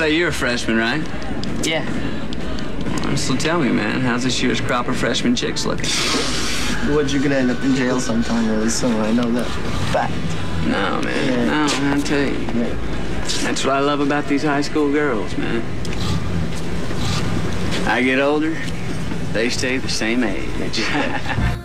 say you're a freshman, right? Yeah. So tell me, man, how's this year's crop of freshman chicks looking? Wood, you're gonna end up in jail sometime really soon. I know that. Fact. No, man. Yeah. No, man, I tell you. Yeah. That's what I love about these high school girls, man. I get older, they stay the same age.